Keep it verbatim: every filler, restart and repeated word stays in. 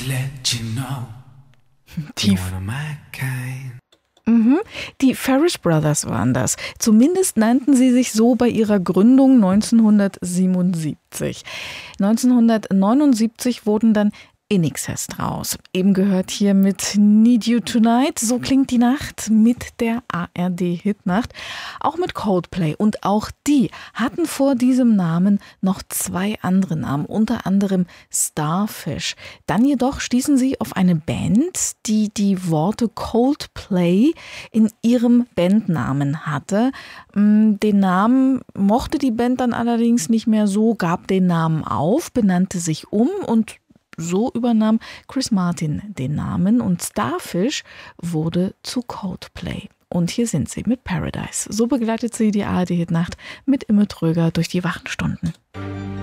to let you know. Die, You are my kind. mhm, die Farish Brothers waren das. Zumindest nannten sie sich so bei ihrer Gründung neunzehnhundertsiebenundsiebzig. neunzehnhundertneunundsiebzig wurden dann In Excess draus. Eben gehört hier mit Need You Tonight. So klingt die Nacht mit der A R D-Hitnacht. Auch mit Coldplay. Und auch die hatten vor diesem Namen noch zwei andere Namen, unter anderem Starfish. Dann jedoch stießen sie auf eine Band, die die Worte Coldplay in ihrem Bandnamen hatte. Den Namen mochte die Band dann allerdings nicht mehr so, gab den Namen auf, benannte sich um und so übernahm Chris Martin den Namen und Starfish wurde zu Coldplay. Und hier sind sie mit Paradise. So begleitet sie die A R D-Hitnacht mit Imme Tröger durch die wachen Stunden.